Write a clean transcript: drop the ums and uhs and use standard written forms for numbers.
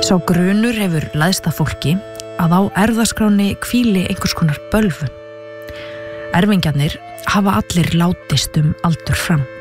Sá grunur hefur læðst að fólki að á erfðaskráni hvíli einhvers konar bölvun. Erfingjarnir hafa allir látist aldur fram.